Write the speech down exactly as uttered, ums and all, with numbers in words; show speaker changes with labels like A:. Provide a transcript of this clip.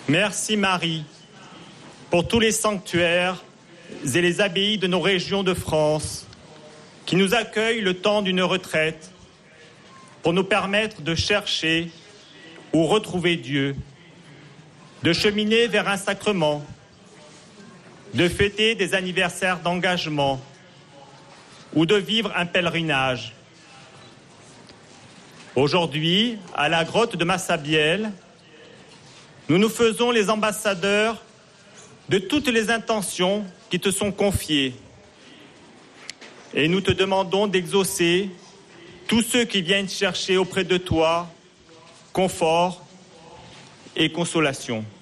A: Merci Marie pour tous les sanctuaires et les abbayes de nos régions de France qui nous accueillent le temps d'une retraite pour nous permettre de chercher ou retrouver Dieu, de cheminer vers un sacrement, de fêter des anniversaires d'engagement ou de vivre un pèlerinage. Aujourd'hui, à la grotte de Massabielle, nous nous faisons les ambassadeurs de toutes les intentions qui te sont confiées. Et nous te demandons d'exaucer tous ceux qui viennent chercher auprès de toi confort et consolation.